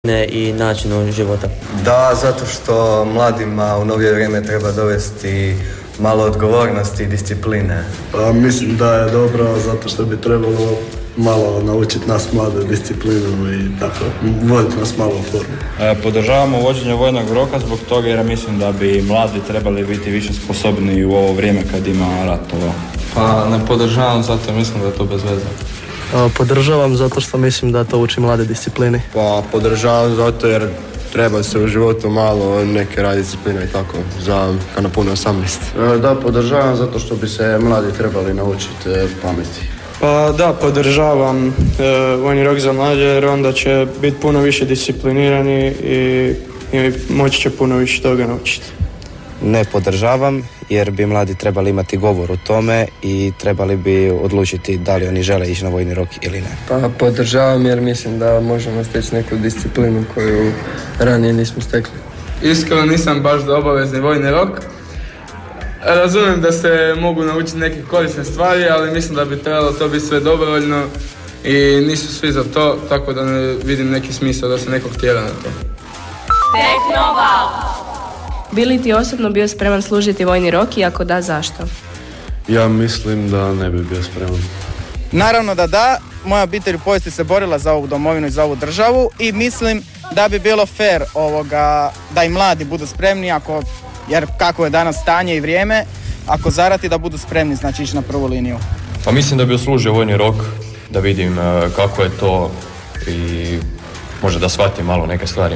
i načinu života. Da, zato što mladima u novije vrijeme treba dovesti malo odgovornosti i discipline. Mislim da je dobro zato što bi trebalo malo naučiti nas mlade disciplinu i tako, voditi nas malo u formu. Podržavamo uvođenje vojnog roka zbog toga jer mislim da bi mladi trebali biti više sposobni u ovo vrijeme kad ima ratova. Pa ne podržavam zato mislim da je to bez veze. Podržavam zato što mislim da to uči mlade disciplini. Pa podržavam zato jer treba se u životu malo neke raditi discipline i tako, kad napune 18. Da, podržavam zato što bi se mladi trebali naučiti pameti. Pa da, podržavam vojni rok za mlađe jer onda će biti puno više disciplinirani i moći će puno više toga naučiti. Ne podržavam jer bi mladi trebali imati govor o tome i trebali bi odlučiti da li oni žele ići na vojni rok ili ne. Pa podržavam jer mislim da možemo steći neku disciplinu koju ranije nismo stekli. Iskreno nisam baš za obavezni vojni rok. Razumijem da se mogu naučiti neke korisne stvari, ali mislim da bi trebalo to biti sve dobrovoljno i nisu svi za to, tako da ne vidim neki smisao da se nekog tjera na to. Teknoval! Bi li ti osobno bio spreman služiti vojni rok i ako da, zašto? Ja mislim da ne bi bio spreman. Naravno da, moja obitelj u povijesti se borila za ovu domovinu i za ovu državu i mislim da bi bilo fair da i mladi budu spremni, jer kako je danas stanje i vrijeme, ako zarati da budu spremni, znači ići na prvu liniju. Pa mislim da bi oslužio vojni rok, da vidim kako je to i možda da shvatim malo neke stvari.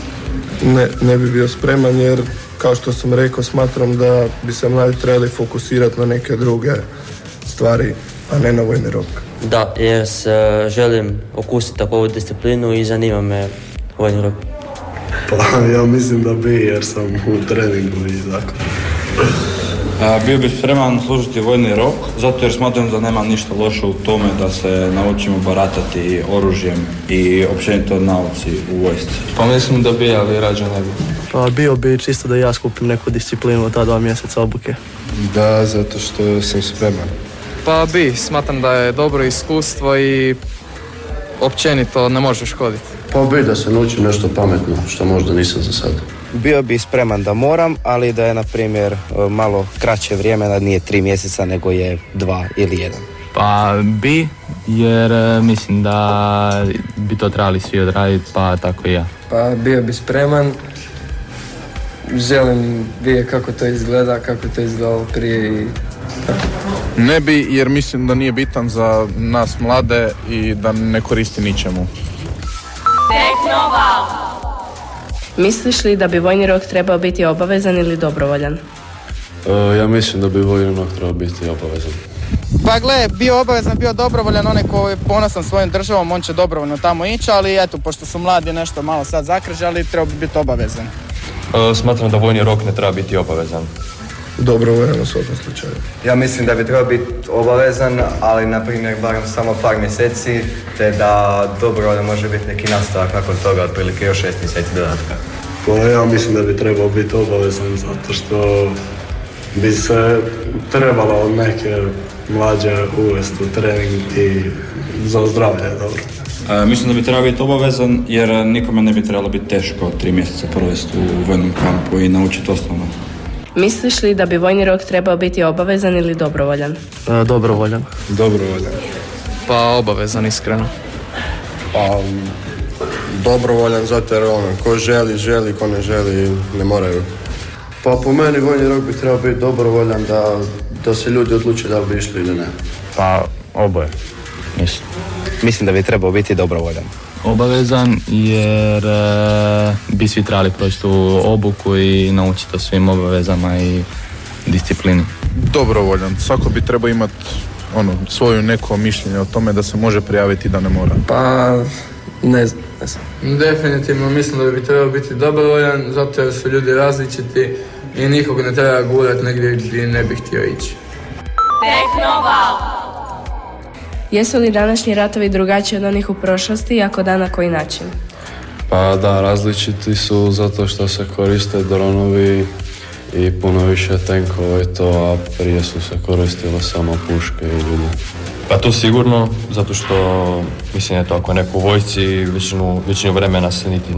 Ne bi bio spreman jer, kao što sam rekao, smatram da bi se mladi trebali fokusirati na neke druge stvari, a ne na vojni rok. Da, jer želim okusiti takovu disciplinu i zanima me vojni rok. Pa ja mislim da bi jer sam u treningu i tako. Bio bi spreman služiti vojni rok, zato jer smatram da nema ništa loše u tome da se naučimo baratati oružjem i općenito nauci u vojsci. Pa mislim da bi, ali rađe ne bi. Pa bio bi čisto da ja skupim neku disciplinu od ta 2 mjeseca obuke. Da, zato što sam spreman. Pa smatram da je dobro iskustvo i općenito ne možeš škoditi. Pa bi da se naučim nešto pametno, što možda nisam za sad. Bio bi spreman da moram, ali da je, na primjer, malo kraće vrijeme, da nije 3 mjeseca, nego je 2 ili 1. Pa bi, jer mislim da bi to trebali svi odraditi, pa tako i ja. Pa bio bi spreman, želim vidjeti kako to izgleda, kako to izgledalo prije i tako. Ne bi, jer mislim da nije bitan za nas mlade i da ne koristi ničemu. Teknoval! Misliš li da bi vojni rok trebao biti obavezan ili dobrovoljan? Ja mislim da bi vojni rok trebao biti obavezan. Pa gle, bio obavezan, bio dobrovoljan, onaj ko je ponosan svojom državom, on će dobrovoljno tamo ići, ali eto, pošto su mladi nešto malo sad zakržali, treba bi biti obavezan. Smatram da vojni rok ne treba biti obavezan. Dobrovoljan u svakom slučaju. Ja mislim da bi trebao biti obavezan, ali na primjer barem samo par mjeseci, te da dobrovoljno može biti neki nastavak nakon toga, otprilike još 6 mjeseci dodatka. Pa ja mislim da bi trebao biti obavezan zato što bi se trebalo od neke mlađe uvesti u trening i za zdravlje je dobro. Mislim da bi trebao biti obavezan jer nikome ne bi trebalo biti teško 3 mjeseca provesti u vojnom kampu i naučiti osnovno. Misliš li da bi vojni rok trebao biti obavezan ili dobrovoljan? Dobrovoljan. Dobrovoljan. Pa obavezan, iskreno. Pa dobrovoljan zato jer ko želi, ko ne želi, ne moraju. Pa po meni vojni rok bi trebao biti dobrovoljan da se ljudi odluče da bi išli ili ne. Pa oboje, Mislim da bi trebao biti dobrovoljan. Obavezan jer bi svi trebali proći tu obuku i naučiti o svim obavezama i disciplini. Dobrovoljan, svako bi trebao imati svoju neko mišljenje o tome da se može prijaviti i da ne mora. Pa ne znam. Definitivno mislim da bi trebao biti dobrovoljan, zato jer su ljudi različiti i nikog ne treba gurati negdje gdje ne bi htio ići. Teknoval! Jesu li današnji ratovi drugačiji od onih u prošlosti i ako da, na koji način? Pa da, različiti su zato što se koriste dronovi i puno više tenkova i to, a prije su se koristile samo puške i ljudi. Pa to sigurno, zato što mislim eto, ako neko u vojsci većinu vremena se niti